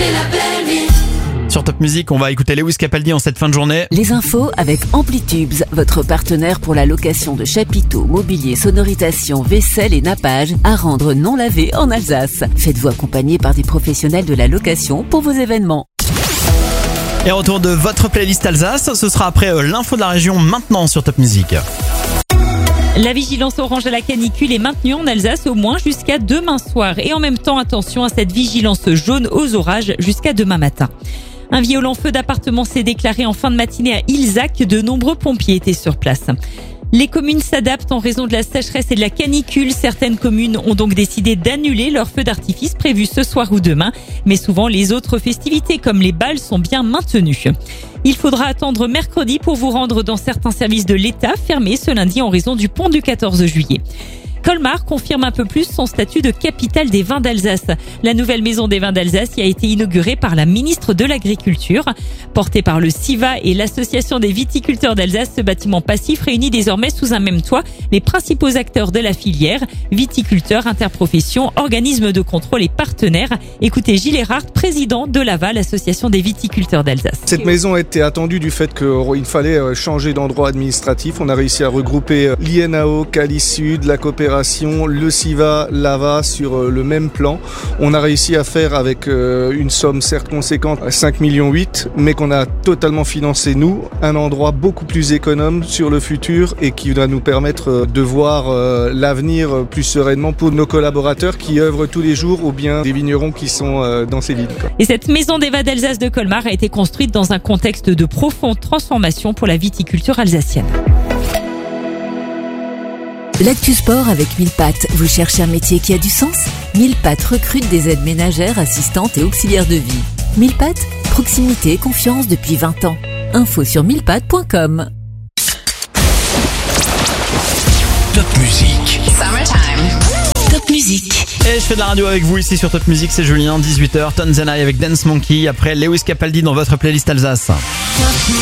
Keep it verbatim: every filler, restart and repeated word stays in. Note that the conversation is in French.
fait la belle vie. Sur Top Music, on va écouter Lewis Capaldi en cette fin de journée. Les infos avec Amplitubes, votre partenaire pour la location de chapiteaux, mobilier, sonorisation, vaisselle et nappage à rendre non lavé en Alsace. Faites-vous accompagner par des professionnels de la location pour vos événements. Et retour de votre playlist Alsace, ce sera après euh, l'info de la région maintenant sur Top Music. La vigilance orange à la canicule est maintenue en Alsace au moins jusqu'à demain soir. Et en même temps, attention à cette vigilance jaune aux orages jusqu'à demain matin. Un violent feu d'appartement s'est déclaré en fin de matinée à Ilzac. De nombreux pompiers étaient sur place. Les communes s'adaptent en raison de la sécheresse et de la canicule. Certaines communes ont donc décidé d'annuler leurs feux d'artifice prévus ce soir ou demain. Mais souvent, les autres festivités comme les bals sont bien maintenues. Il faudra attendre mercredi pour vous rendre dans certains services de l'État fermés ce lundi en raison du pont du quatorze juillet. Colmar confirme un peu plus son statut de capitale des vins d'Alsace. La nouvelle maison des vins d'Alsace y a été inaugurée par la ministre de l'Agriculture. Porté par le SIVA et l'association des viticulteurs d'Alsace, ce bâtiment passif réunit désormais sous un même toit les principaux acteurs de la filière, viticulteurs, interprofessions, organismes de contrôle et partenaires. Écoutez Gilles Erhardt, président de l'A V A, l'association des viticulteurs d'Alsace. Cette maison a été attendue du fait qu'il fallait changer d'endroit administratif. On a réussi à regrouper l'I N A O, Cali Sud, la coopération, le SIVA, l'A V A sur le même plan. On a réussi à faire avec une somme certes conséquente, cinq virgule huit millions, mais qu'on a totalement financé nous, un endroit beaucoup plus économe sur le futur et qui va nous permettre de voir l'avenir plus sereinement pour nos collaborateurs qui œuvrent tous les jours au bien des vignerons qui sont dans ces vignes. Et cette maison des vins d'Alsace de Colmar a été construite dans un contexte de profonde transformation pour la viticulture alsacienne. L'actu sport avec mille pattes. Vous cherchez un métier qui a du sens ? mille pattes recrute des aides ménagères, assistantes et auxiliaires de vie. mille pattes, proximité et confiance depuis vingt ans. Info sur mille pattes point com. Top Music. Summertime. Top Music. Et je fais de la radio avec vous ici sur Top Music, c'est Julien, dix-huit heures, Tonzanai avec Dance Monkey, après Lewis Capaldi dans votre playlist Alsace.